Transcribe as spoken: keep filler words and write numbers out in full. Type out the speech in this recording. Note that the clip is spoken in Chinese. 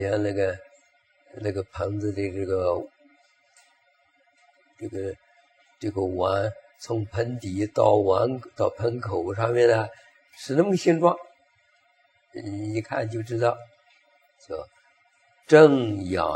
像那个那个盆子的这个这个这个碗，从盆底到碗到盆口上面呢，是那么个形状，你一看就知道，叫正阳